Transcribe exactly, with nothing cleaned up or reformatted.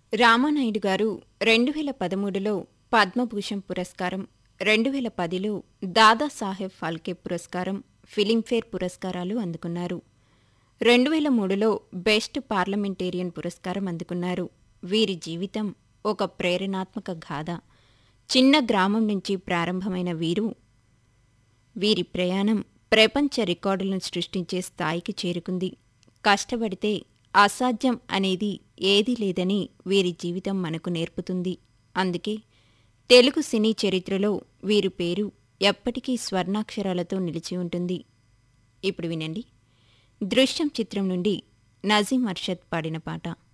రామానాయుడు గారు రెండు వేల పదమూడులో పద్మభూషణ్ పురస్కారం, రెండు వేల పదిలో దాదాసాహెబ్ ఫాల్కే పురస్కారం, ఫిలింఫేర్ పురస్కారాలు అందుకున్నారు. రెండు వేల మూడులో బెస్ట్ పార్లమెంటేరియన్ పురస్కారం అందుకున్నారు. వీరి జీవితం ఒక ప్రేరణాత్మక గాథ. చిన్న గ్రామం నుంచి ప్రారంభమైన వీరు వీరి ప్రయాణం ప్రపంచ రికార్డులను సృష్టించే స్థాయికి చేరుకుంది. కష్టపడితే అసాధ్యం అనేది ఏదీ లేదని వీరి జీవితం మనకు నేర్పుతుంది. అందుకే తెలుగు సినీ చరిత్రలో వీరి పేరు ఎప్పటికీ స్వర్ణాక్షరాలతో నిలిచి ఉంటుంది. ఇప్పుడు వినండి, దృశ్యం చిత్రం నుండి నజీం అర్షద్ పాడిన పాట.